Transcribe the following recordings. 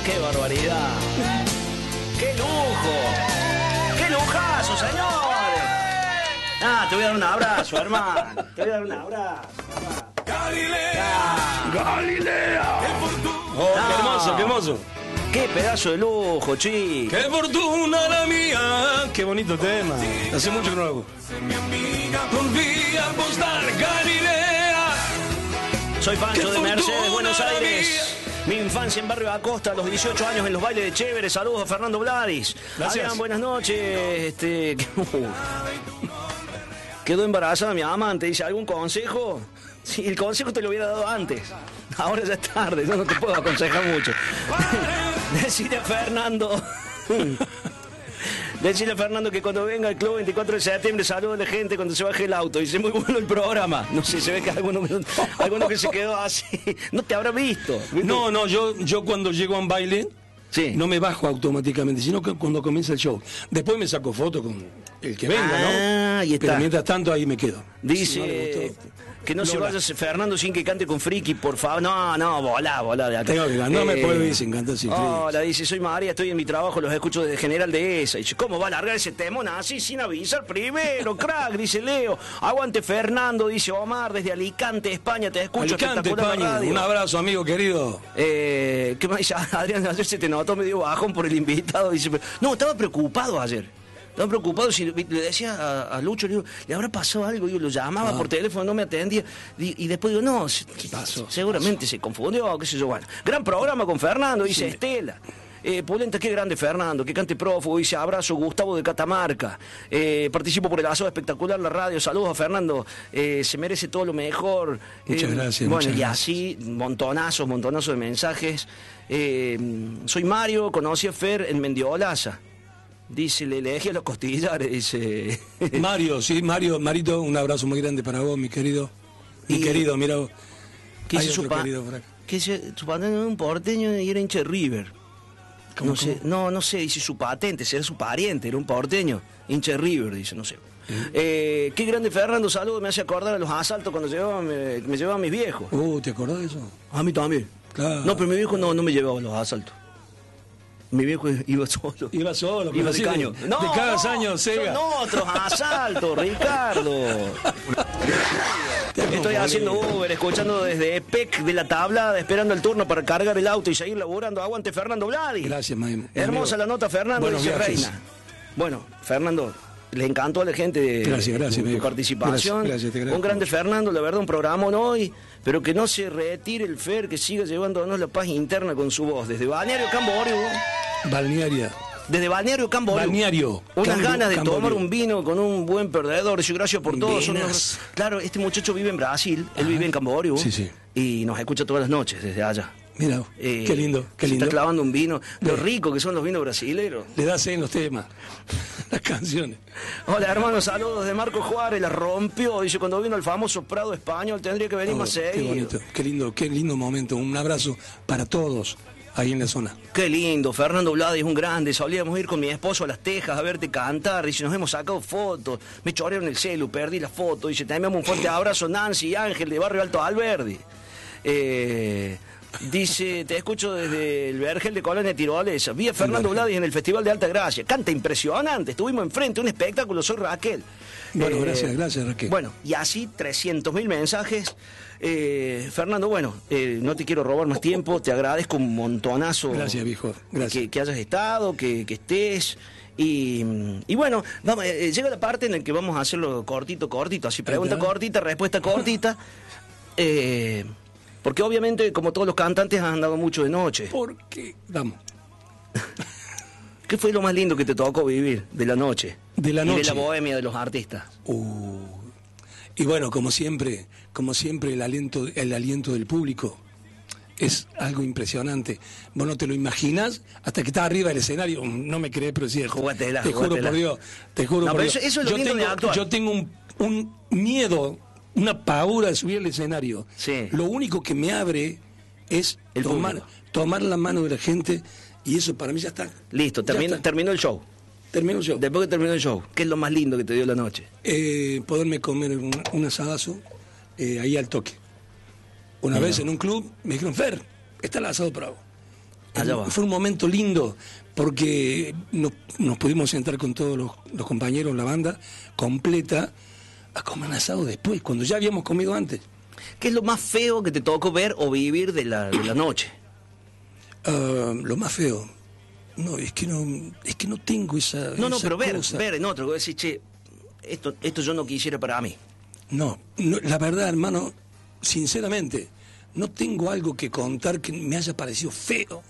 ¡Qué barbaridad! ¡Qué lujo! ¡Qué lujazo, señores! Ah, te voy a dar un abrazo, hermano. Te voy a dar un abrazo. ¡Galilea! ¡Oh, qué hermoso, qué hermoso! ¡Qué pedazo de lujo, chi! ¡Qué fortuna la mía! ¡Qué bonito tema! Hace mucho que no lo hago. Volví a apostar, Galilea. Soy Pancho de Mercedes, Buenos Aires. Mi infancia en Barrio Acosta, a los 18 años en los bailes de Chévere. Saludos a Fernando Vladis. Gracias. Adrián, buenas noches. Quedó embarazada mi amante. Dice, ¿algún consejo? Sí, el consejo te lo hubiera dado antes. Ahora ya es tarde, yo no te puedo aconsejar mucho. Decirle a Fernando... Decirle a Fernando que cuando venga al club 24 de septiembre saluda a la gente cuando se baje el auto. Dice, muy bueno el programa. No sé, se ve que alguno que se quedó así. No te habrá visto. No, yo cuando llego a un baile, sí, no me bajo automáticamente, sino que cuando comienza el show. Después me saco foto con el que venga, ¿no? Ahí está. Pero mientras tanto ahí me quedo. Dice Si no le gustó, que no se Lola. vaya Fernando sin que cante con Friki, por favor. No, volá de acá. Tengo que ganar, no me puedo ir sin cantar sin Friki. Hola, dice, soy María, estoy en mi trabajo, los escucho desde General Dehesa. Dice, ¿cómo va a largar ese temón así sin avisar primero, crack? Dice Leo. Aguante Fernando, dice Omar, desde Alicante, España, te escucho. Alicante, espectacular la España. radio. Un abrazo, amigo querido. ¿Qué me dice? Adrián, ayer se te notó medio bajón por el invitado. Dice, no, estaba preocupado ayer. Estaba preocupado, si le decía a Lucho, le digo, ¿le habrá pasado algo? Yo lo llamaba por teléfono, no me atendía. Y después digo, no, ¿Qué pasó? seguramente se confundió, qué sé yo. Bueno, gran programa con Fernando, dice Estela. Polenta, qué grande Fernando, que cante prófugo, dice abrazo Gustavo de Catamarca. Participo por el asado espectacular, la radio, saludos a Fernando, se merece todo lo mejor. Muchas gracias. Bueno, muchas y gracias. así, montonazos de mensajes. Soy Mario, conocí a Fer en Mendiolaza. Dice, le elegí a los costillares, dice. Mario, sí, Marito, un abrazo muy grande para vos, mi querido. Mi Y- querido, mira vos. Que Hay dice otro querido por acá. que su patente era un porteño y era hincha de River. ¿Cómo, No sé, no sé, dice su patente, será su pariente, era un porteño, hincha de River, dice, no sé. Qué grande Fernando, saludos, me hace acordar a los asaltos cuando me llevaban mis viejos. ¿Te acordás de eso? A mí también. Claro. No, pero mi viejo no me llevaba a los asaltos. Mi viejo iba solo. Iba solo, Iba pero de sí, caño. de cada año, Sega. Son otros asaltos, Ricardo. Estoy haciendo Uber, escuchando desde EPEC de la tablada, esperando el turno para cargar el auto y seguir laburando. Aguante Fernando Vladi. Gracias, Maim. Hermosa la nota, Fernando, Buenos dice viajes. Reina. Bueno, Fernando, le encantó a la gente Gracias, tu viejo. participación. Gracias, te agradezco. Un grande Fernando, la verdad, un programón hoy, pero que no se retire el Fer, que siga llevándonos la paz interna con su voz. Desde Balneario Camboriú. Balnearia. Desde Balneario Camboriú. Balneario. Unas ganas de Camboriú. tomar un vino con un buen perdedor. Dice, gracias por todo. Buenas. Claro, este muchacho vive en Brasil, él vive en Camboriú. Sí, sí. Y nos escucha todas las noches desde allá. Mira, qué lindo, qué se lindo. está clavando un vino. Lo rico que son los vinos brasileros. Le da en los temas, las canciones. Hola, hermanos, saludos de Marco Juárez. La rompió. Dice, cuando vino el famoso Prado español, tendría que venir más Qué seguido. bonito, qué lindo momento. Un abrazo para todos ahí en la zona. Qué lindo, Fernando Vladi es un grande. Solíamos ir con mi esposo a Las Tejas a verte cantar. Dice, nos hemos sacado fotos. Me chorearon el celu, perdí la foto. Dice, te enviamos un fuerte abrazo, Nancy y Ángel de Barrio Alto Alberdi. Dice, te escucho desde el Vergel de Colonia Tirolesa. Vi a Fernando Vladi en el Festival de Alta Gracia. Canta impresionante. Estuvimos enfrente, un espectáculo. Soy Raquel. Bueno, gracias, Raquel. Bueno, y así 300.000 mensajes. Fernando, bueno, no te quiero robar más tiempo. Te agradezco un montonazo. Gracias, viejo. Gracias. Que hayas estado, que estés. Y bueno, vamos, llega la parte en la que vamos a hacerlo cortito, así pregunta cortita, respuesta cortita. Porque obviamente, como todos los cantantes, han andado mucho de noche. ¿Por qué? Vamos. ¿Qué fue lo más lindo que te tocó vivir de la noche? De la Y noche. de la bohemia de los artistas. Y bueno, como siempre, el aliento del público es algo impresionante. Vos no te lo imaginás hasta que estás arriba del escenario. No me crees, pero sí es. Jugatela, Te juro jugatela. por Dios. Te juro No, por pero Dios. eso es lo lindo de actuar. Yo tengo un miedo, una pavura de subir al escenario. Sí. Lo único que me abre es El tomar la mano de la gente, y eso para mí ya está. Listo, Ya está. terminó el show. Termino yo. Después que terminó el show, ¿qué es lo más lindo que te dio la noche? Poderme comer un asadazo ahí al toque. Una vez en un club me dijeron, Fer, está el asado para vos. Allá va. Fue un momento lindo porque nos pudimos sentar con todos los compañeros, la banda completa, a comer un asado después, cuando ya habíamos comido antes. ¿Qué es lo más feo que te tocó ver o vivir de la noche? Lo más feo. No, es que no tengo esa. No, esa pero cosa. ver en otro, decir, che, esto yo no quisiera para mí. No, la verdad, hermano, sinceramente, no tengo algo que contar que me haya parecido feo.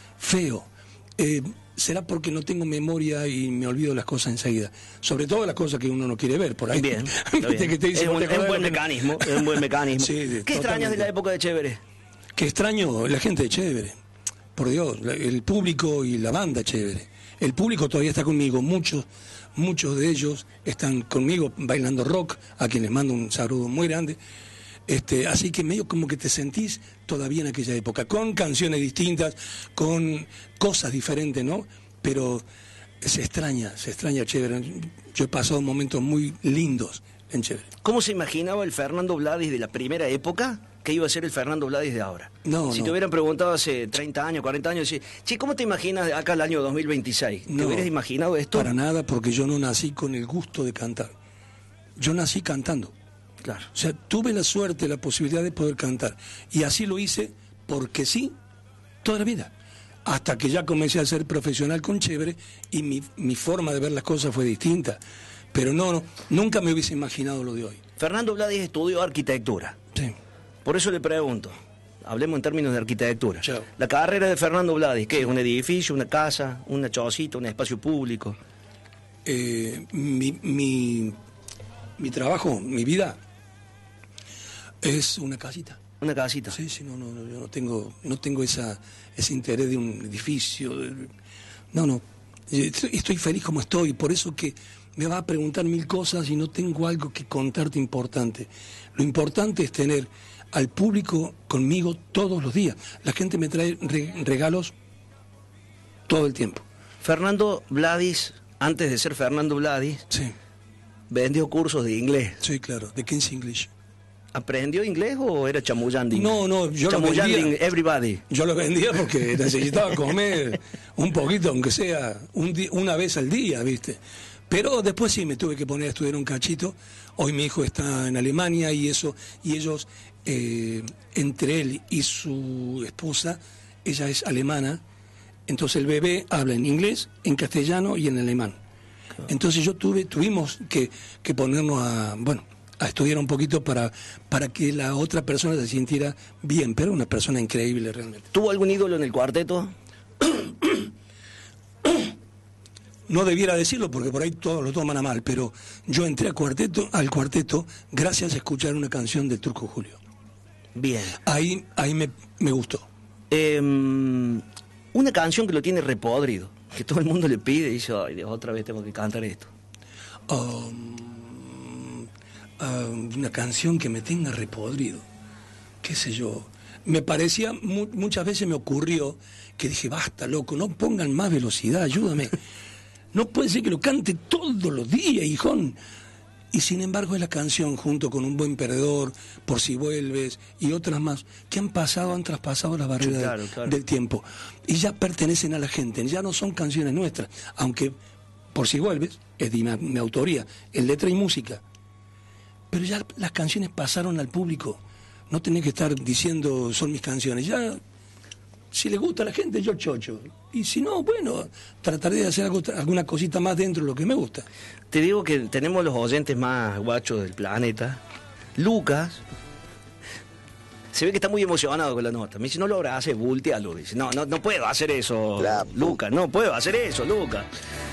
Será porque no tengo memoria y me olvido las cosas enseguida. Sobre todo las cosas que uno no quiere ver por ahí. Bien, está bien. Que te dicen, Es un buen mecanismo, es un buen mecanismo. Sí, ¿Qué extrañas de la época de Chévere? Que extraño la gente de Chévere. Por Dios, el público y la banda Chévere. El público todavía está conmigo, muchos de ellos están conmigo bailando rock, a quienes mando un saludo muy grande. Así que medio como que te sentís todavía en aquella época, con canciones distintas, con cosas diferentes, ¿no? Pero se extraña Chévere. Yo he pasado momentos muy lindos en Chévere. ¿Cómo se imaginaba el Fernando Vladis de la primera época que iba a ser el Fernando Vladis de ahora? Si te hubieran preguntado hace 30 años, 40 años, che, ¿cómo te imaginas acá el año 2026? ¿Te hubieras imaginado esto? Para nada, porque yo no nací con el gusto de cantar. Yo nací cantando. Claro. O sea, tuve la suerte, la posibilidad de poder cantar. Y así lo hice porque sí, toda la vida. Hasta que ya comencé a ser profesional con Chévere y mi forma de ver las cosas fue distinta. Pero nunca me hubiese imaginado lo de hoy. Fernando Vladis estudió arquitectura. Sí. Por eso le pregunto, hablemos en términos de arquitectura. Chao. La carrera de Fernando Vladis, ¿qué es? ¿Un edificio, una casa, una chocita, un espacio público? Mi trabajo, mi vida, es una casita. Una casita. Sí, yo no tengo ese interés de un edificio. No. Estoy feliz como estoy, por eso que me va a preguntar mil cosas y no tengo algo que contarte importante. Lo importante es tener al público conmigo todos los días. La gente me trae regalos todo el tiempo. Fernando Vladis, antes de ser Fernando Vladis, Sí. vendió cursos de inglés. Sí, claro, de King's English. ¿Aprendió inglés o era chamullando? No, yo lo vendía. Everybody. Yo lo vendía porque necesitaba comer un poquito, aunque sea una vez al día, ¿viste? Pero después sí me tuve que poner a estudiar un cachito. Hoy mi hijo está en Alemania y ellos, entre él y su esposa, ella es alemana, entonces el bebé habla en inglés, en castellano y en alemán. Entonces tuvimos que ponernos a estudiar un poquito para que la otra persona se sintiera bien, pero una persona increíble realmente. ¿Tuvo algún ídolo en el cuarteto? No debiera decirlo porque por ahí todos lo toman a mal, pero yo entré al cuarteto gracias a escuchar una canción del Turco Julio. Bien. Ahí me gustó. Una canción que lo tiene repodrido, que todo el mundo le pide y dice, ay Dios, otra vez tengo que cantar esto. Una canción que me tenga repodrido, qué sé yo. Me parecía, muchas veces me ocurrió que dije, basta loco, no pongan más velocidad, ayúdame. No puede ser que lo cante todos los días, hijón. Y sin embargo es la canción, junto con Un buen perdedor, Por si vuelves y otras más, que han traspasado la barrera del tiempo. Y ya pertenecen a la gente, ya no son canciones nuestras, aunque Por si vuelves es de mi autoría, en letra y música. Pero ya las canciones pasaron al público. No tenés que estar diciendo son mis canciones. Ya, si le gusta a la gente, yo chocho. Y si no, bueno, trataré de hacer alguna cosita más dentro de lo que me gusta. Te digo que tenemos los oyentes más guachos del planeta. Lucas se ve que está muy emocionado con la nota. Me dice, no lo abraces, voltealo. Dice, no puedo hacer eso, Lucas. No puedo hacer eso, Lucas.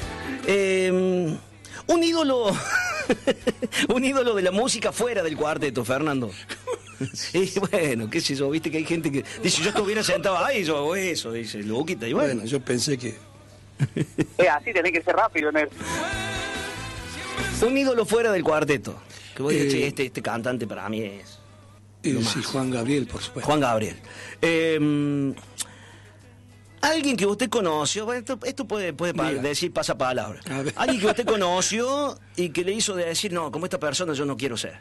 Un ídolo... un ídolo de la música fuera del cuarteto, Fernando. Y bueno, qué sé yo, viste que hay gente que dice, yo estuviera sentado ahí, yo hago eso, dice Luquita, y bueno. Yo pensé que... así tenés que ser rápido, Nel. Un ídolo fuera del cuarteto. Que vos dices, este cantante para mí es... sí, Juan Gabriel, por supuesto. Juan Gabriel. Alguien que usted conoció, bueno, esto puede decir pasapalabra. Alguien que usted conoció y que le hizo decir, no, como esta persona yo no quiero ser.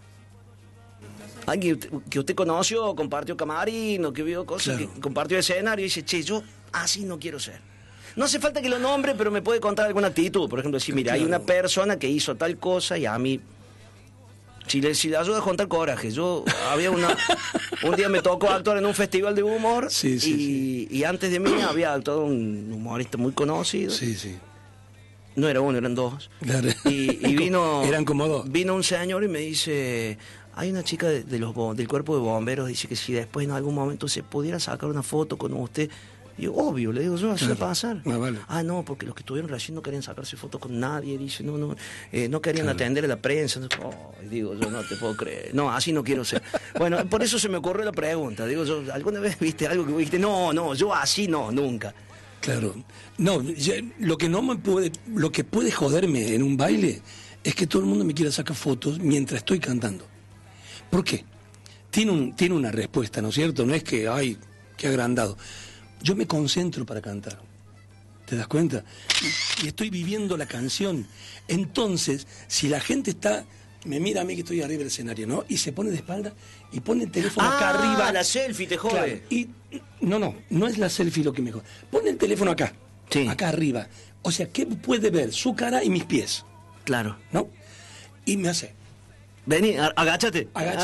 Alguien que usted conoció, compartió camarín, o que vio cosas, claro, que compartió escenario y dice, che, yo así no quiero ser. No hace falta que lo nombre, pero me puede contar alguna actitud. Por ejemplo, decir, mira, hay una persona que hizo tal cosa y a mí... Si le ayuda a contar coraje. Un día me tocó actuar en un festival de humor y antes de mí había actuado un humorista muy conocido. Sí, sí. No era uno, eran dos. Claro. Y vino... Eran como dos. Vino un señor y me dice... Hay una chica del cuerpo de bomberos, dice que si después en algún momento se pudiera sacar una foto con usted... Y yo, obvio, le digo, yo así va a pasar. Vale. No, porque los que estuvieron recién no querían sacarse fotos con nadie, dice, no querían atender a la prensa. Y digo, yo no te puedo creer. No, así no quiero ser. Bueno, por eso se me ocurrió la pregunta. Digo, yo, ¿alguna vez viste algo que dijiste? No, yo así no, nunca. Claro. No, lo que puede joderme en un baile es que todo el mundo me quiera sacar fotos mientras estoy cantando. ¿Por qué? Tiene una respuesta, ¿no es cierto? No es que, ay, qué agrandado. Yo me concentro para cantar. ¿Te das cuenta? Y estoy viviendo la canción. Entonces, si la gente me mira a mí que estoy arriba del escenario, ¿no? Y se pone de espalda y pone el teléfono acá arriba. La selfie te jode. Claro, y no es la selfie lo que me jode. Pone el teléfono acá. Sí. Acá arriba. O sea, ¿qué puede ver? Su cara y mis pies. Claro. ¿No? Y me hace... Vení, agáchate.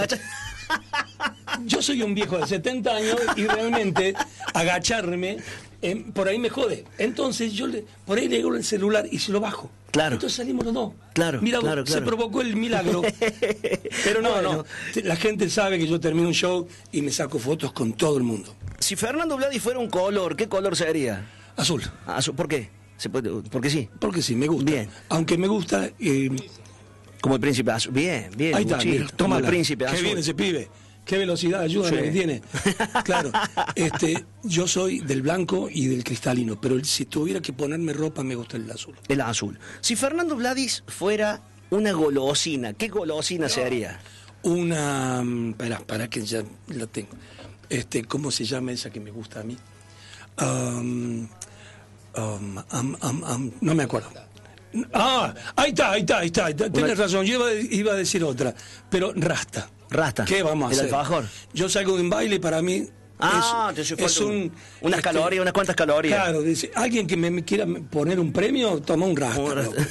Yo soy un viejo de 70 años y realmente agacharme por ahí me jode. Entonces por ahí le digo el celular y se lo bajo. Claro. Entonces salimos los dos. Claro. Mira, claro. Se provocó el milagro. Pero no. La gente sabe que yo termino un show y me saco fotos con todo el mundo. Si Fernando Vladi fuera un color, ¿qué color sería? Azul. Azul. ¿Por qué? Porque sí. Porque sí, me gusta. Bien. Aunque me gusta... como el príncipe azul. Bien. Ahí está, mira, como el príncipe azul. Qué bien ese pibe. Qué velocidad, ayúdame, que tiene. Claro, yo soy del blanco y del cristalino, pero si tuviera que ponerme ropa me gusta el azul. El azul. Si Fernando Vladis fuera una golosina, ¿qué golosina sería? Una... para que ya la tengo. ¿Cómo se llama esa que me gusta a mí? No me acuerdo. Ahí está. Tienes razón, yo iba a decir otra, pero rasta. ¿Qué vamos a hacer? El alfajor. Yo salgo de un baile, para mí es unas calorías, unas cuantas calorías. Claro, dice, alguien que me quiera poner un premio, toma un rasta.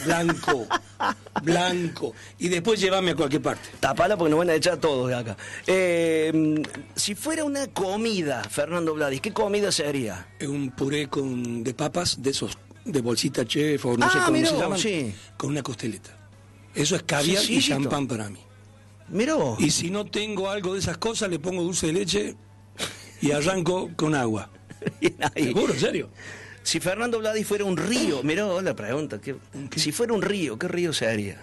Blanco. Y después llévame a cualquier parte. Tapala porque nos van a echar todos de acá. Si fuera una comida, Fernando Vladis, ¿qué comida sería? Un puré de papas, de esos, de bolsita chef, o no sé cómo se llaman, con una costeleta. Eso es caviar y champán para mí. Miró. Y si no tengo algo de esas cosas, le pongo dulce de leche y arranco con agua. ¿Seguro? ¿En serio? Si Fernando Vladis fuera un río, miró la pregunta. Si fuera un río, ¿qué río sería?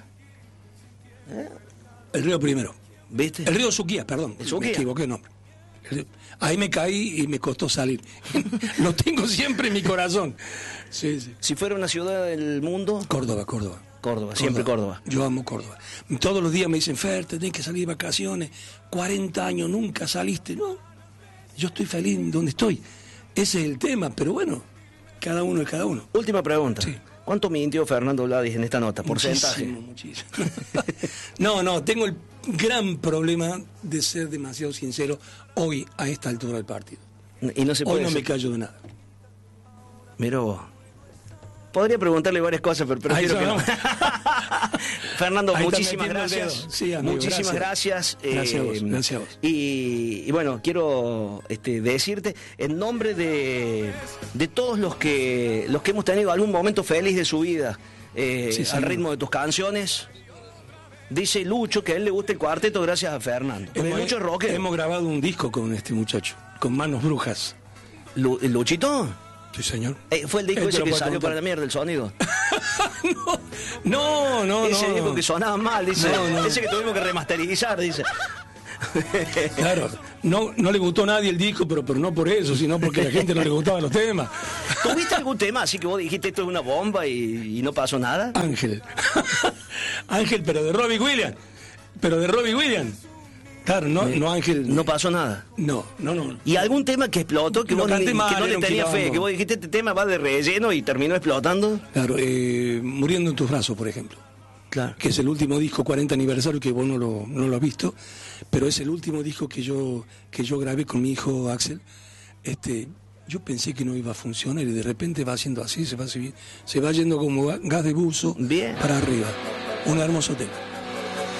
El río Primero. ¿Viste? El río Suquía, perdón. Me equivoqué el nombre. Ahí me caí y me costó salir. Lo tengo siempre en mi corazón. Sí. Si fuera una ciudad del mundo... Córdoba, siempre Córdoba. Yo amo Córdoba. Todos los días me dicen, Fer, tenés que salir de vacaciones. 40 años, nunca saliste. No, yo estoy feliz donde estoy. Ese es el tema, pero bueno, cada uno es cada uno. Última pregunta. Sí. ¿Cuánto mintió Fernando Vladis en esta nota? ¿Porcentaje? Muchísimo. No, tengo el gran problema de ser demasiado sincero hoy a esta altura del partido. Y no se puede hoy no me callo de nada. Mirá vos. Podría preguntarle varias cosas, pero prefiero que no. Fernando, muchísimas gracias. Sí, amigo, muchísimas gracias. Gracias a vos. Y bueno, quiero decirte, en nombre de todos los que hemos tenido algún momento feliz de su vida, al ritmo de tus canciones, dice Lucho que a él le gusta el cuarteto gracias a Fernando. Lucho es rockero. Hemos grabado un disco con este muchacho, con Manos Brujas. ¿Luchito? Sí, señor. ¿Fue el disco ese que salió para la mierda el sonido? No. Ese disco que sonaba mal, dice. No. Ese que tuvimos que remasterizar, dice. Claro, no le gustó a nadie el disco, pero no por eso, sino porque a la gente no le gustaban los temas. ¿Tuviste algún tema así que vos dijiste esto es una bomba y no pasó nada? Ángel, pero de Robbie Williams. Claro, no Ángel. No pasó nada. No. ¿Y algún tema que explotó que vos que no le tenías fe? Que vos dijiste este tema va de relleno y terminó explotando. Claro, Muriendo en tus brazos, por ejemplo. Claro. Que es el último disco 40 aniversario que vos no lo has visto, pero es el último disco que yo grabé con mi hijo Axel. Yo pensé que no iba a funcionar y de repente va haciendo así, se va yendo como gas de buzo Bien. para arriba. Un hermoso tema.